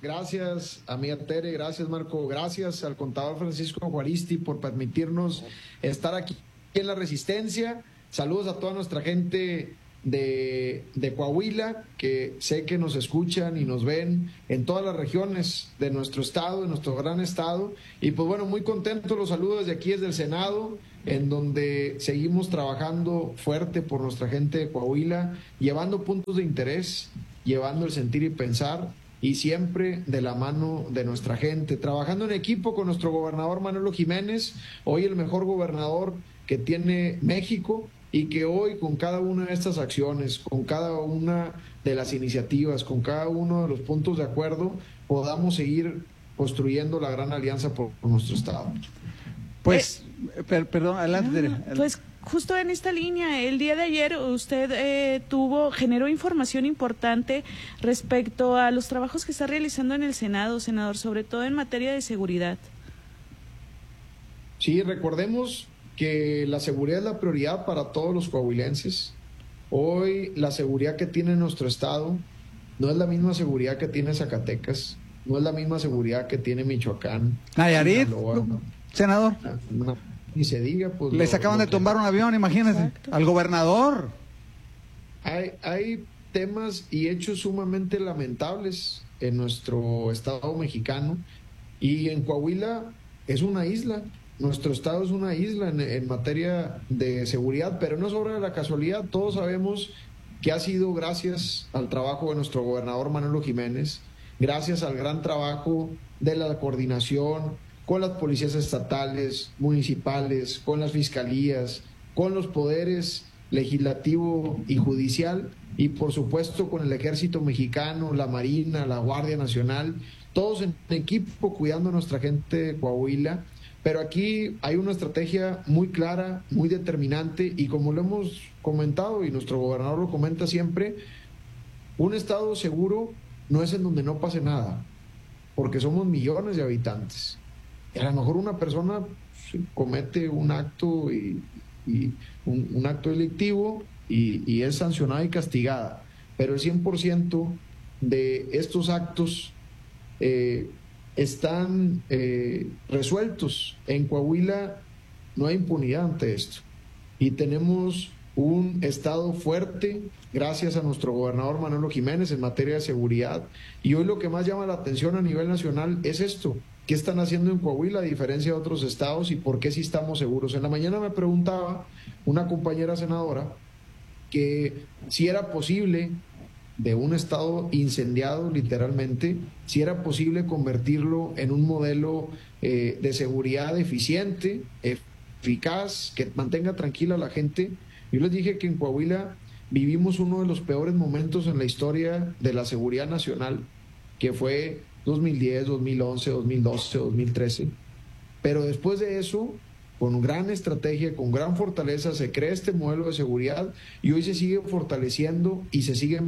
gracias amiga Tere, gracias Marco, gracias al contador Francisco Juaristi por permitirnos estar aquí en La Resistencia. Saludos a toda nuestra gente de Coahuila, que sé que nos escuchan y nos ven en todas las regiones de nuestro estado, de nuestro gran estado. Y pues bueno, muy contento, los saludos desde aquí, desde el Senado, en donde seguimos trabajando fuerte por nuestra gente de Coahuila, llevando puntos de interés, llevando el sentir y pensar, y siempre de la mano de nuestra gente, trabajando en equipo con nuestro gobernador Manolo Jiménez, hoy el mejor gobernador que tiene México, y que hoy con cada una de estas acciones, con cada una de las iniciativas, con cada uno de los puntos de acuerdo, podamos seguir construyendo la gran alianza por nuestro estado. Pues, perdón, adelante. Pues justo en esta línea, el día de ayer usted generó información importante respecto a los trabajos que está realizando en el Senado, senador, sobre todo en materia de seguridad. Sí, recordemos que la seguridad es la prioridad para todos los coahuilenses. Hoy la seguridad que tiene nuestro estado no es la misma seguridad que tiene Zacatecas, no es la misma seguridad que tiene Michoacán. Nayarit, senador. Ni se diga, pues. Les acaban de tumbar un avión, imagínense. Exacto. Al gobernador. Hay temas y hechos sumamente lamentables en nuestro estado mexicano, y en Coahuila es una isla. Nuestro estado es una isla en materia de seguridad, pero no es obra de la casualidad. Todos sabemos que ha sido gracias al trabajo de nuestro gobernador Manolo Jiménez, gracias al gran trabajo de la coordinación con las policías estatales, municipales, con las fiscalías, con los poderes legislativo y judicial, y por supuesto con el Ejército Mexicano, la Marina, la Guardia Nacional, todos en equipo cuidando a nuestra gente de Coahuila. Pero aquí hay una estrategia muy clara, muy determinante, y como lo hemos comentado y nuestro gobernador lo comenta siempre, un estado seguro no es en donde no pase nada, porque somos millones de habitantes. Y a lo mejor una persona comete un acto un acto delictivo y es sancionada y castigada, pero el 100% de estos actos están resueltos. En Coahuila no hay impunidad ante esto, y tenemos un estado fuerte gracias a nuestro gobernador Manolo Jiménez en materia de seguridad. Y hoy lo que más llama la atención a nivel nacional es esto: ¿qué están haciendo en Coahuila a diferencia de otros estados y por qué sí estamos seguros? En la mañana me preguntaba una compañera senadora que si era posible, de un estado incendiado literalmente, si era posible convertirlo en un modelo de seguridad eficiente, eficaz, que mantenga tranquila a la gente. Yo les dije que en Coahuila vivimos uno de los peores momentos en la historia de la seguridad nacional, que fue 2010, 2011, 2012, 2013. Pero después de eso, con gran estrategia, con gran fortaleza, se crea este modelo de seguridad, y hoy se sigue fortaleciendo y se sigue